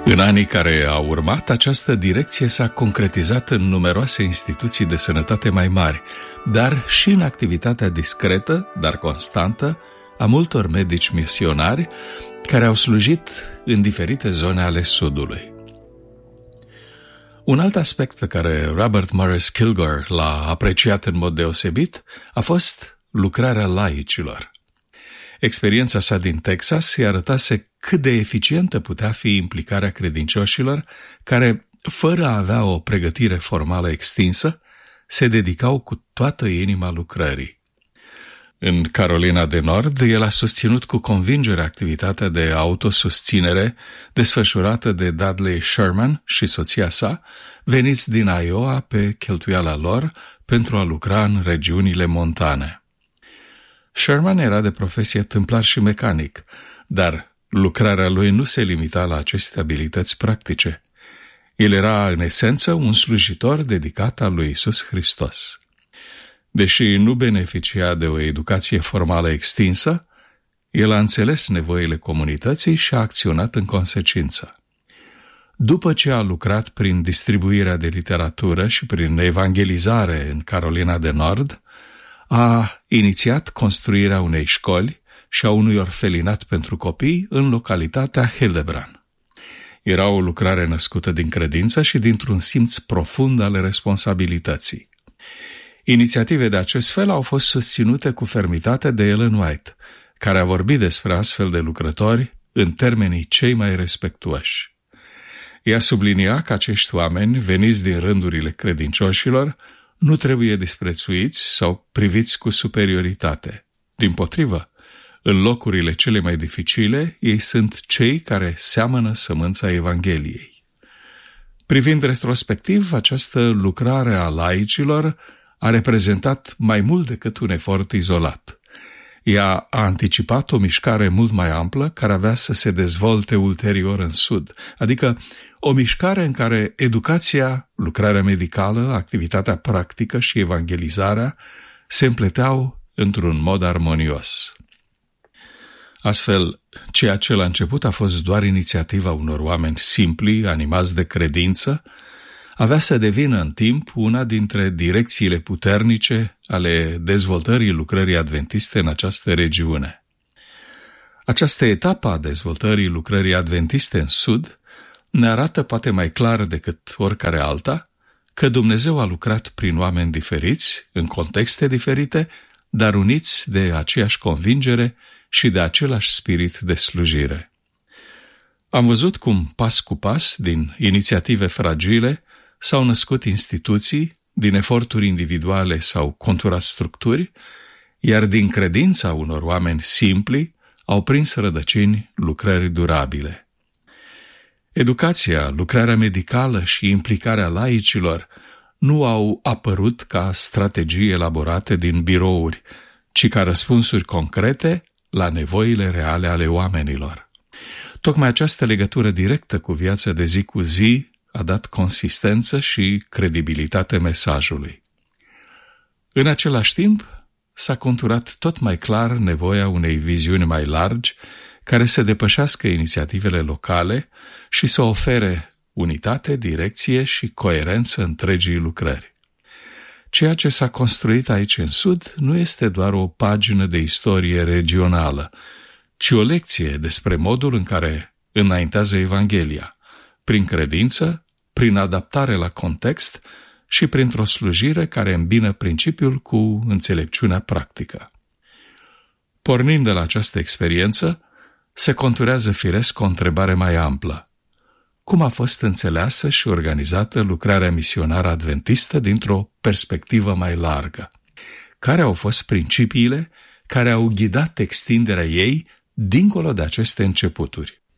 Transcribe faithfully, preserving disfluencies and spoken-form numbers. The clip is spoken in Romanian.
În anii care au urmat, această direcție s-a concretizat în numeroase instituții de sănătate mai mari, dar și în activitatea discretă, dar constantă, a multor medici misionari care au slujit în diferite zone ale Sudului. Un alt aspect pe care Robert Morris Kilgore l-a apreciat în mod deosebit a fost lucrarea laicilor. Experiența sa din Texas îi arătase cât de eficientă putea fi implicarea credincioșilor care, fără a avea o pregătire formală extinsă, se dedicau cu toată inima lucrării. În Carolina de Nord, el a susținut cu convingere activitatea de autosusținere desfășurată de Dudley Sherman și soția sa, veniți din Iowa pe cheltuiala lor pentru a lucra în regiunile montane. Sherman era de profesie tâmplar și mecanic, dar lucrarea lui nu se limita la aceste abilități practice. El era, în esență, un slujitor dedicat al lui Iisus Hristos. Deși nu beneficia de o educație formală extinsă, el a înțeles nevoile comunității și a acționat în consecință. După ce a lucrat prin distribuirea de literatură și prin evangelizare în Carolina de Nord, a inițiat construirea unei școli și a unui orfelinat pentru copii în localitatea Hildebrand. Era o lucrare născută din credință și dintr-un simț profund al responsabilității. Inițiative de acest fel au fost susținute cu fermitate de Ellen White, care a vorbit despre astfel de lucrători în termenii cei mai respectuoși. Ea sublinia că acești oameni, veniți din rândurile credincioșilor, nu trebuie disprețuiți sau priviți cu superioritate. Dimpotrivă, în locurile cele mai dificile, ei sunt cei care seamănă sămânța Evangheliei. Privind retrospectiv, această lucrare a laicilor a reprezentat mai mult decât un efort izolat. Ea a anticipat o mișcare mult mai amplă care avea să se dezvolte ulterior în Sud, adică o mișcare în care educația, lucrarea medicală, activitatea practică și evangelizarea se împleteau într-un mod armonios. Astfel, ceea ce la început a fost doar inițiativa unor oameni simpli, animați de credință, avea să devină în timp una dintre direcțiile puternice ale dezvoltării lucrării adventiste în această regiune. Această etapă a dezvoltării lucrării adventiste în Sud ne arată poate mai clar decât oricare alta că Dumnezeu a lucrat prin oameni diferiți, în contexte diferite, dar uniți de aceeași convingere și de același spirit de slujire. Am văzut cum, pas cu pas, din inițiative fragile, s-au născut instituții, din eforturi individuale sau conturat structuri, iar din credința unor oameni simpli au prins rădăcini lucrări durabile. Educația, lucrarea medicală și implicarea laicilor nu au apărut ca strategii elaborate din birouri, ci ca răspunsuri concrete la nevoile reale ale oamenilor. Tocmai această legătură directă cu viața de zi cu zi a dat consistență și credibilitate mesajului. În același timp, s-a conturat tot mai clar nevoia unei viziuni mai largi, care să depășească inițiativele locale și să ofere unitate, direcție și coerență întregii lucrări. Ceea ce s-a construit aici în Sud nu este doar o pagină de istorie regională, ci o lecție despre modul în care înaintează Evanghelia, prin credință, prin adaptare la context și printr-o slujire care îmbină principiul cu înțelepciunea practică. Pornind de la această experiență, se conturează firesc o întrebare mai amplă. Cum a fost înțeleasă și organizată lucrarea misionară adventistă dintr-o perspectivă mai largă? Care au fost principiile care au ghidat extinderea ei dincolo de aceste începuturi?